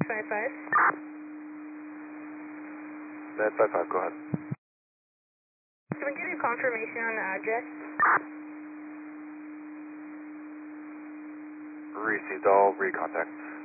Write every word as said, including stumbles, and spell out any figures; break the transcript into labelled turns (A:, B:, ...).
A: five five.
B: Med five five, go ahead.
A: Can we get a confirmation on the address?
B: Received all recontact.